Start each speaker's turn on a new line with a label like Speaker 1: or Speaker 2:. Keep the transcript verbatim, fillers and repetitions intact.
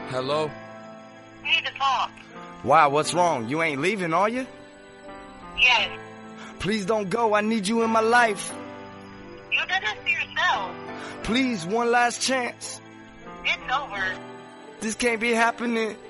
Speaker 1: Hello?
Speaker 2: We need to talk.
Speaker 1: Why, what's wrong? You ain't leaving, are you?
Speaker 2: Yes.
Speaker 1: Please don't go. I need you in my life.
Speaker 2: You did this to yourself.
Speaker 1: Please, one last chance.
Speaker 2: It's over.
Speaker 1: This can't be happening.